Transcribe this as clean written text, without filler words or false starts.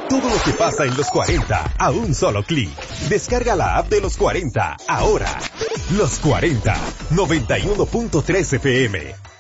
Todo lo que pasa en los 40 a un solo clic. Descarga la app de los 40 ahora. Los 40, 91.3 FM.